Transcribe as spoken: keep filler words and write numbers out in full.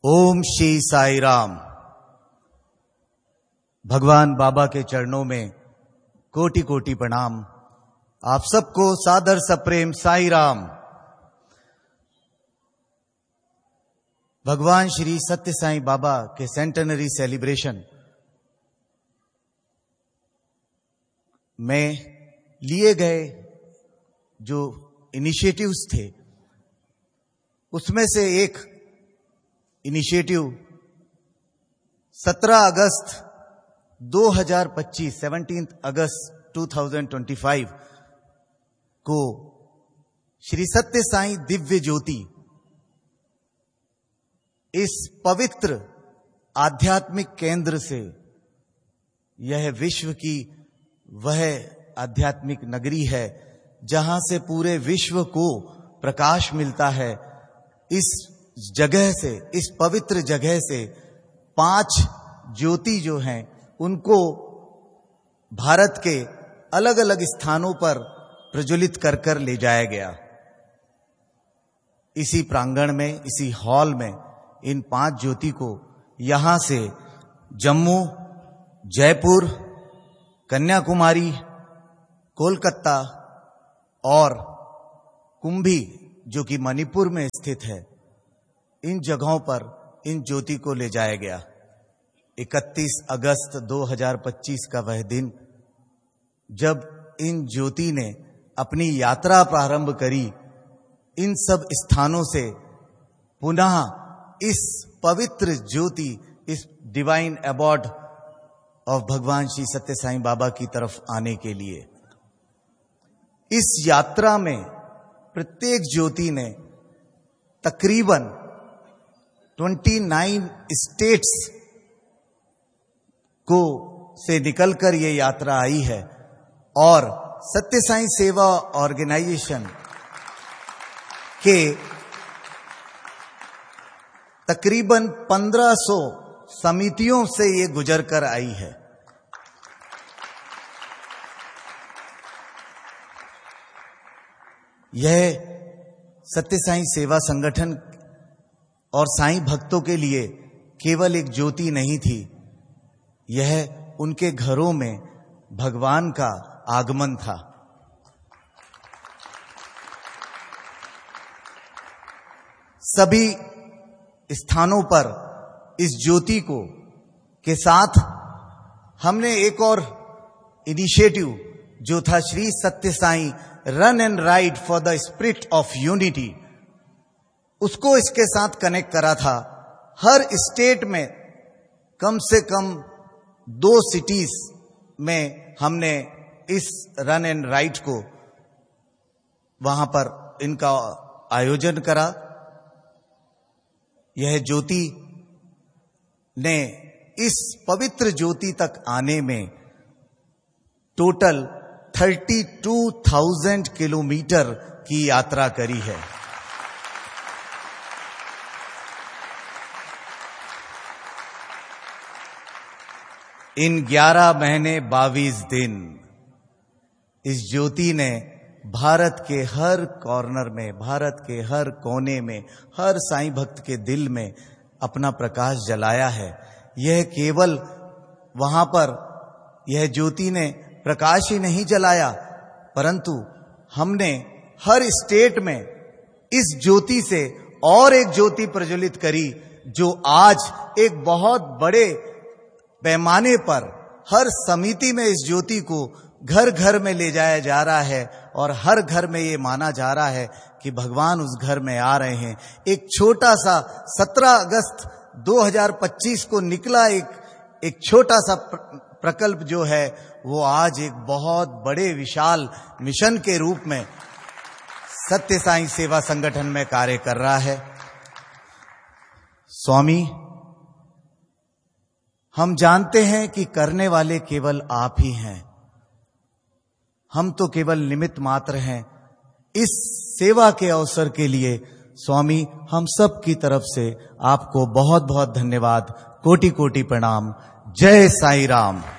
ओम श्री साई राम। भगवान बाबा के चरणों में कोटि कोटि प्रणाम। आप सबको सादर सप्रेम साई राम। भगवान श्री सत्य साईं बाबा के सेंटेनरी सेलिब्रेशन में लिए गए जो इनिशिएटिव्स थे, उसमें से एक इनिशिएटिव सत्रह अगस्त दो हज़ार पच्चीस सत्रह अगस्त दो हज़ार पच्चीस को श्री सत्य साईं दिव्य ज्योति इस पवित्र आध्यात्मिक केंद्र से, यह विश्व की वह आध्यात्मिक नगरी है जहां से पूरे विश्व को प्रकाश मिलता है। इस जगह से, इस पवित्र जगह से पांच ज्योति जो हैं उनको भारत के अलग अलग स्थानों पर प्रज्वलित कर कर ले जाया गया। इसी प्रांगण में, इसी हॉल में इन पांच ज्योति को यहां से जम्मू, जयपुर, कन्याकुमारी, कोलकाता और कुंभी जो कि मणिपुर में स्थित है, इन जगहों पर इन ज्योति को ले जाया गया। इकतीस अगस्त दो हज़ार पच्चीस का वह दिन जब इन ज्योति ने अपनी यात्रा प्रारंभ करी, इन सब स्थानों से पुनः इस पवित्र ज्योति, इस डिवाइन अबॉर्ड ऑफ भगवान श्री सत्य साईं बाबा की तरफ आने के लिए। इस यात्रा में प्रत्येक ज्योति ने तकरीबन उनतीस स्टेट्स को से निकलकर ये यात्रा आई है और सत्य साईं सेवा ऑर्गेनाइजेशन के तकरीबन पंद्रह सौ समितियों से ये गुजर कर आई है। यह सत्य साईं सेवा संगठन और साईं भक्तों के लिए केवल एक ज्योति नहीं थी, यह उनके घरों में भगवान का आगमन था। सभी स्थानों पर इस ज्योति को के साथ हमने एक और इनिशिएटिव जो था श्री सत्य Sai run and ride for the spirit of unity, उसको इसके साथ कनेक्ट करा था। हर स्टेट में कम से कम दो सिटीज में हमने इस रन एंड राइड को वहां पर इनका आयोजन करा। यह ज्योति ने इस पवित्र ज्योति तक आने में टोटल बत्तीस हज़ार किलोमीटर की यात्रा करी है। इन ग्यारह महीने बाईस दिन इस ज्योति ने भारत के हर कॉर्नर में, भारत के हर कोने में, हर साईं भक्त के दिल में अपना प्रकाश जलाया है। यह केवल वहां पर यह ज्योति ने प्रकाश ही नहीं जलाया, परंतु हमने हर स्टेट में इस ज्योति से और एक ज्योति प्रज्वलित करी जो आज एक बहुत बड़े पैमाने पर हर समिति में इस ज्योति को घर घर में ले जाया जा रहा है और हर घर में ये माना जा रहा है कि भगवान उस घर में आ रहे हैं। एक छोटा सा सत्रह अगस्त दो हज़ार पच्चीस को निकला एक एक छोटा सा प्रकल्प जो है वो आज एक बहुत बड़े विशाल मिशन के रूप में सत्य साईं सेवा संगठन में कार्य कर रहा है। स्वामी, हम जानते हैं कि करने वाले केवल आप ही हैं, हम तो केवल निमित्त मात्र हैं। इस सेवा के अवसर के लिए स्वामी हम सब की तरफ से आपको बहुत बहुत धन्यवाद, कोटि कोटि प्रणाम। जय साई राम।